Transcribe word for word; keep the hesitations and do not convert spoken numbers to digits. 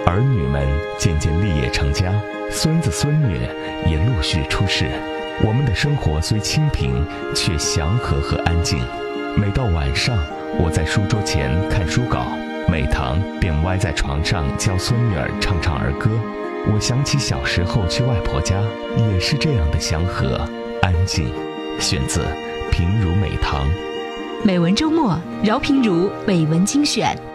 儿女们渐渐立业成家，孙子孙女也陆续出世。我们的生活虽清贫，却祥和和安静。每到晚上，我在书桌前看书稿，美棠便歪在床上教孙女儿唱唱儿歌。我想起小时候去外婆家，也是这样的祥和安静。选自平如美棠。 美文周末，饶平如美文精选。